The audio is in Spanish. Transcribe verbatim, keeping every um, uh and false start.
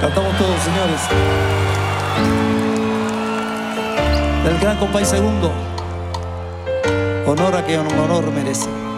Cantamos todos, señores. Del gran Compay Segundo. Honor a quien honor merece.